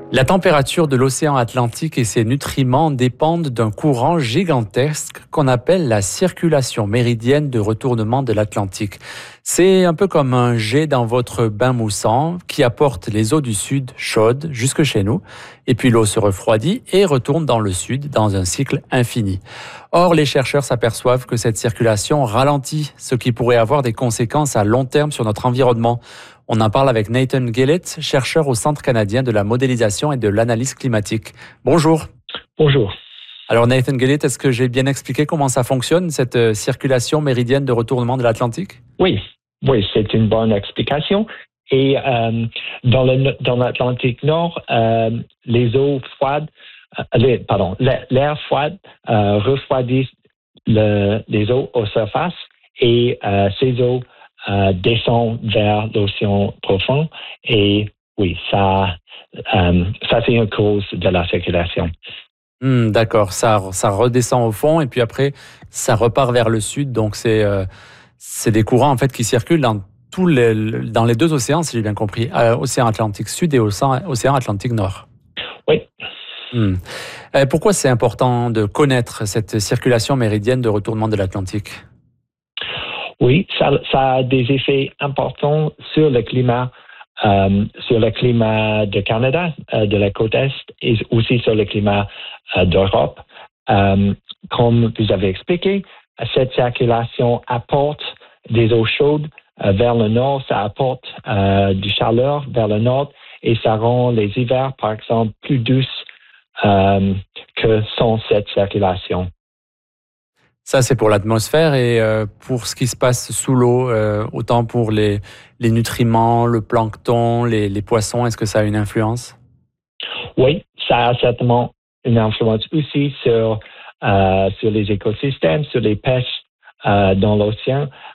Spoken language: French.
La température de l'océan Atlantique et ses nutriments dépendent d'un courant gigantesque qu'on appelle la circulation méridienne de retournement de l'Atlantique. C'est un peu comme un jet dans votre bain moussant qui apporte les eaux du sud chaudes jusque chez nous, et puis l'eau se refroidit et retourne dans le sud dans un cycle infini. Or, les chercheurs s'aperçoivent que cette circulation ralentit, ce qui pourrait avoir des conséquences à long terme sur notre environnement. On en parle avec Nathan Gillett, chercheur au Centre canadien de la modélisation et de l'analyse climatique. Bonjour. Bonjour. Alors Nathan Gillett, est-ce que j'ai bien expliqué comment ça fonctionne, cette circulation méridienne de retournement de l'Atlantique? Oui, c'est une bonne explication. Et dans l'Atlantique Nord, les eaux froides, l'air froid refroidit les eaux aux surfaces et ces eaux descendent vers l'océan profond. Et oui, ça c'est une cause de la circulation. D'accord, ça redescend au fond et puis après ça repart vers le sud. Donc c'est des courants en fait qui circulent dans les deux océans, si j'ai bien compris, océan Atlantique Sud et océan Atlantique Nord. Oui. Pourquoi c'est important de connaître cette circulation méridienne de retournement de l'Atlantique? Oui, ça a des effets importants sur le climat du Canada, de la côte Est, et aussi sur le climat d'Europe. Comme vous avez expliqué, cette circulation apporte des eaux chaudes vers le nord, ça apporte du chaleur vers le nord et ça rend les hivers, par exemple, plus douces que sans cette circulation. Ça, c'est pour l'atmosphère et pour ce qui se passe sous l'eau, autant pour les nutriments, le plancton, les poissons, est-ce que ça a une influence? Oui, ça a certainement une influence aussi sur les écosystèmes, sur les pêches dans l'océan.